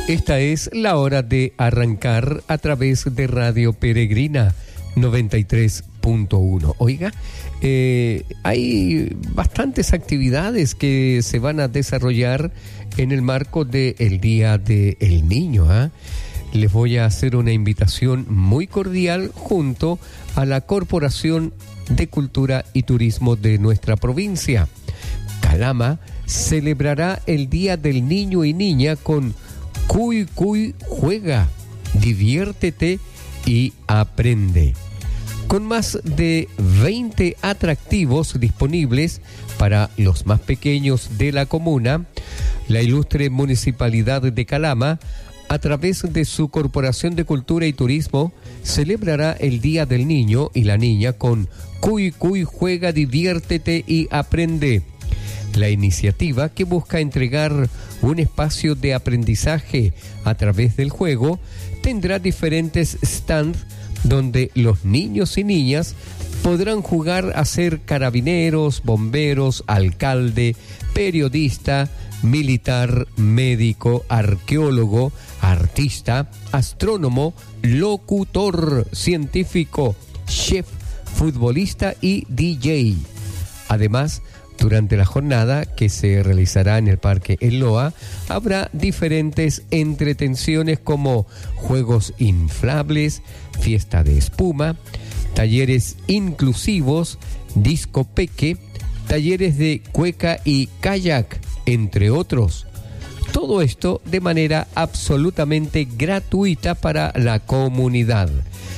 Esta es la hora de arrancar a través de Radio Peregrina 93.1. Oiga, hay bastantes actividades que se van a desarrollar en el marco del Día del Niño. Les voy a hacer una invitación muy cordial junto a la Corporación de Cultura y Turismo de nuestra provincia. Calama celebrará el Día del Niño y Niña con Cuy Cuy Juega, diviértete y aprende. Con más de 20 atractivos disponibles para los más pequeños de la comuna, la ilustre Municipalidad de Calama, a través de su Corporación de Cultura y Turismo, celebrará el Día del Niño y la Niña con Cuy Cuy Juega, diviértete y aprende. La iniciativa, que busca entregar un espacio de aprendizaje a través del juego, tendrá diferentes stands donde los niños y niñas podrán jugar a ser carabineros, bomberos, alcalde, periodista, militar, médico, arqueólogo, artista, astrónomo, locutor, científico, chef, futbolista y DJ. Además, durante la jornada que se realizará en el Parque El Loa, habrá diferentes entretenciones como juegos inflables, fiesta de espuma, talleres inclusivos, disco peque, talleres de cueca y kayak, entre otros. Todo esto de manera absolutamente gratuita para la comunidad.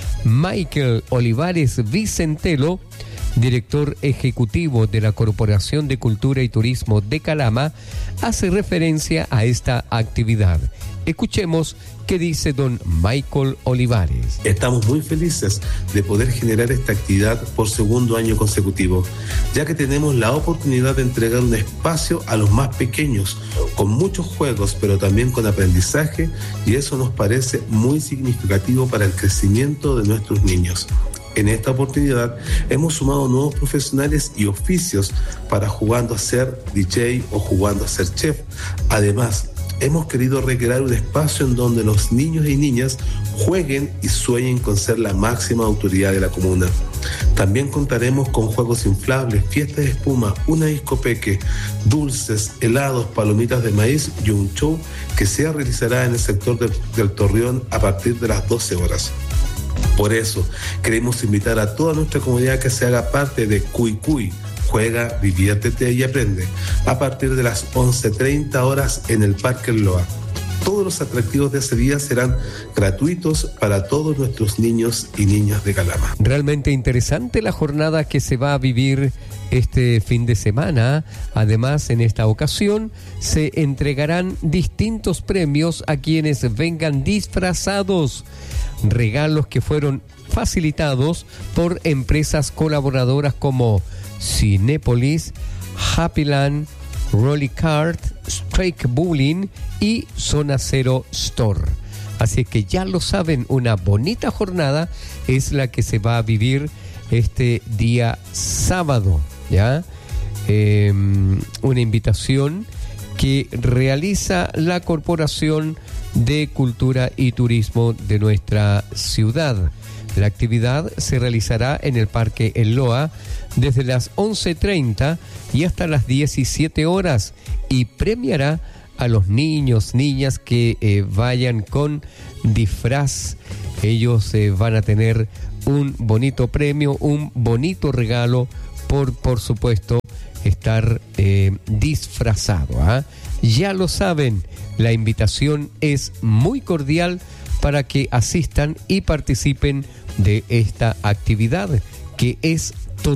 Michael Olivares Vicentelo, director ejecutivo de la Corporación de Cultura y Turismo de Calama, hace referencia a esta actividad. Escuchemos qué dice don Michael Olivares. Estamos muy felices de poder generar esta actividad por segundo año consecutivo, ya que tenemos la oportunidad de entregar un espacio a los más pequeños, con muchos juegos, pero también con aprendizaje, y eso nos parece muy significativo para el crecimiento de nuestros niños. En esta oportunidad hemos sumado nuevos profesionales y oficios para jugando a ser DJ o jugando a ser chef. Además, hemos querido recrear un espacio en donde los niños y niñas jueguen y sueñen con ser la máxima autoridad de la comuna. También contaremos con juegos inflables, fiestas de espuma, una discopeque, dulces, helados, palomitas de maíz y un show que se realizará en el sector del Torreón a partir de las 12 horas. Por eso, queremos invitar a toda nuestra comunidad que se haga parte de Cuy Cuy, juega, diviértete y aprende, a partir de las 11:30 horas en el Parque El Loa. Todos los atractivos de ese día serán gratuitos para todos nuestros niños y niñas de Calama. Realmente interesante la jornada que se va a vivir este fin de semana. Además, en esta ocasión se entregarán distintos premios a quienes vengan disfrazados. Regalos que fueron facilitados por empresas colaboradoras como Cinépolis, Happyland, Rolly Kart, Strike Bowling y Zona Cero Store. Así que ya lo saben, una bonita jornada es la que se va a vivir este día sábado, ¿ya? Una invitación que realiza la Corporación de Cultura y Turismo de nuestra ciudad. La actividad se realizará en el Parque El Loa desde las 11:30 y hasta las 17 horas y premiará a los niños, niñas que vayan con disfraz. Ellos van a tener un bonito premio, un bonito regalo por supuesto, estar disfrazado. Ya lo saben, la invitación es muy cordial para que asistan y participen de esta actividad, que es